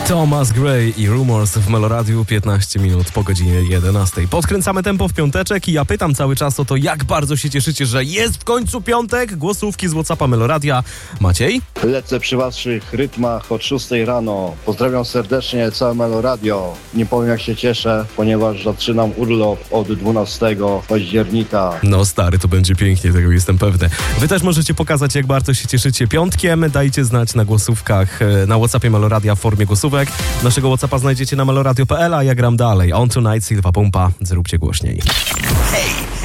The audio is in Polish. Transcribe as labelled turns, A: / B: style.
A: Thomas Gray i Rumors w Meloradiu, 15 minut po godzinie 11. Podkręcamy tempo w piąteczek i ja pytam cały czas o to, jak bardzo się cieszycie, że jest w końcu piątek. Głosówki z WhatsAppa Meloradia. Maciej?
B: Lecę przy waszych rytmach od 6 rano. Pozdrawiam serdecznie całe Meloradio. Nie powiem, jak się cieszę, ponieważ zaczynam urlop od 12 października.
A: No stary, to będzie pięknie, tego jestem pewny. Wy też możecie pokazać, jak bardzo się cieszycie piątkiem. Dajcie znać na głosówkach na WhatsAppie Meloradia w formie głosówek. Naszego WhatsAppa znajdziecie na meloradio.pl, a ja gram dalej. On Tonight, Silva Pompa. Zróbcie głośniej.
C: Hej!